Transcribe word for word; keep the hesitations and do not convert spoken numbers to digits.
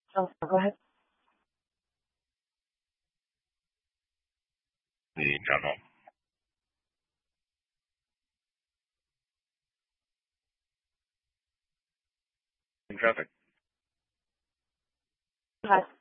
Oh, go ahead. 你讲哦。In traffic. Okay.